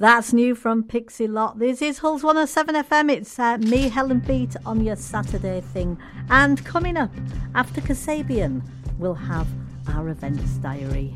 That's new from Pixie Lott. This is Hulls 107 FM. It's me, Helen Beat, on your Saturday thing. And coming up, after Kasabian, we'll have our events diary.